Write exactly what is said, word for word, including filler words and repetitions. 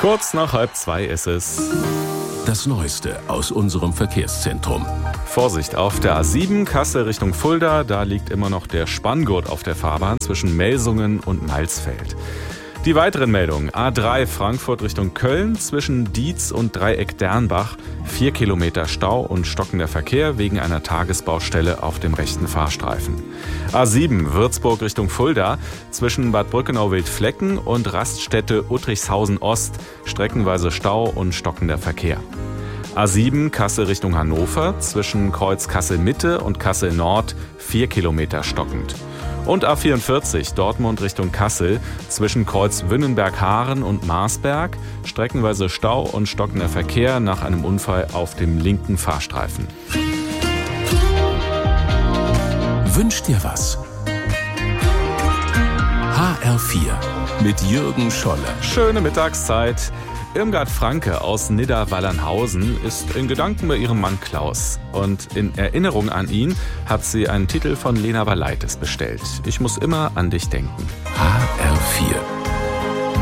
Kurz nach halb zwei ist es. Das Neueste aus unserem Verkehrszentrum. Vorsicht auf der A sieben, Kassel Richtung Fulda. Da liegt immer noch der Spanngurt auf der Fahrbahn zwischen Melsungen und Malsfeld. Die weiteren Meldungen. A drei Frankfurt Richtung Köln zwischen Dietz und Dreieck Dernbach. Vier Kilometer Stau und stockender Verkehr wegen einer Tagesbaustelle auf dem rechten Fahrstreifen. A sieben Würzburg Richtung Fulda zwischen Bad Brückenau-Wildflecken und Raststätte Uttrichshausen Ost. Streckenweise Stau und stockender Verkehr. A sieben Kassel Richtung Hannover zwischen Kreuz Kassel Mitte und Kassel Nord. Vier Kilometer stockend. Und A vierundvierzig Dortmund Richtung Kassel zwischen Kreuz Wünnenberg-Haaren und Marsberg. Streckenweise Stau und stockender Verkehr nach einem Unfall auf dem linken Fahrstreifen. Wünsch dir was? H R vier mit Jürgen Scholle. Schöne Mittagszeit. Irmgard Franke aus Nidda-Wallernhausen ist in Gedanken bei ihrem Mann Klaus. Und in Erinnerung an ihn hat sie einen Titel von Lena Valaitis bestellt. Ich muss immer an dich denken. H R vier